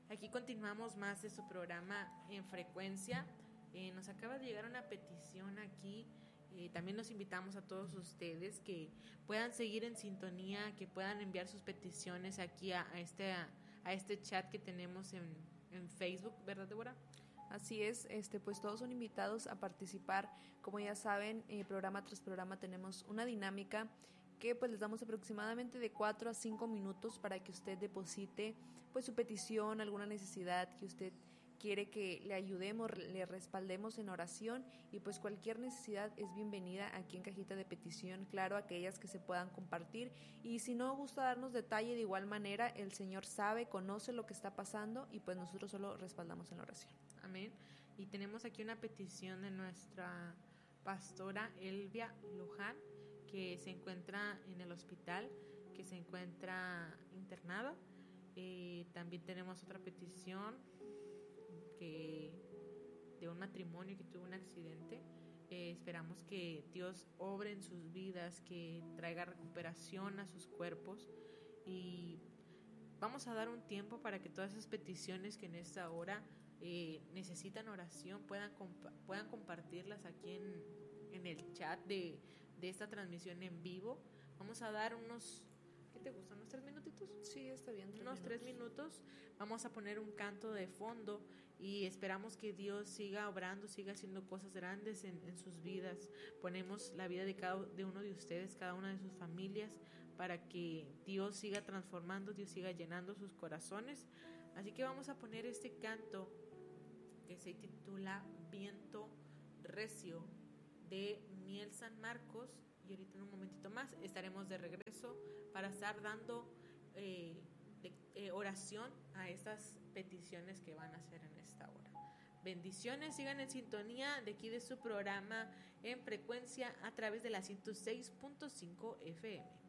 Aquí continuamos más de su programa En Frecuencia. Nos acaba de llegar una petición aquí. También los invitamos a todos ustedes que puedan seguir en sintonía, que puedan enviar sus peticiones aquí a este chat que tenemos en Facebook, ¿verdad, Débora? Así es, pues todos son invitados a participar. Como ya saben, programa tras programa tenemos una dinámica que pues les damos aproximadamente de 4 a 5 minutos para que usted deposite pues su petición, alguna necesidad que usted quiere que le ayudemos, le respaldemos en oración, y pues cualquier necesidad es bienvenida aquí en Cajita de Petición, claro, aquellas que se puedan compartir, y si no gusta darnos detalle, de igual manera el Señor sabe, conoce lo que está pasando y pues nosotros solo respaldamos en la oración. Amén. Y tenemos aquí una petición de nuestra pastora Elvia Luján, que se encuentra en el hospital, que se encuentra internada. También tenemos otra petición de un matrimonio que tuvo un accidente. Esperamos que Dios obre en sus vidas, que traiga recuperación a sus cuerpos, y vamos a dar un tiempo para que todas esas peticiones que en esta hora necesitan oración puedan compartirlas aquí en el chat de esta transmisión en vivo. Vamos a dar unos, ¿qué te gustan? ¿Unos 3 minutitos? Sí, está bien. Unos 3 minutos. Vamos a poner un canto de fondo y esperamos que Dios siga obrando, siga haciendo cosas grandes en sus vidas. Ponemos la vida de uno de ustedes, cada una de sus familias, para que Dios siga transformando, Dios siga llenando sus corazones. Así que vamos a poner este canto que se titula Viento Recio, de Miel San Marcos, y ahorita en un momentito más estaremos de regreso para estar dando oración a estas peticiones que van a hacer en esta hora. Bendiciones, sigan en sintonía de aquí de su programa En Frecuencia a través de la 106.5 FM.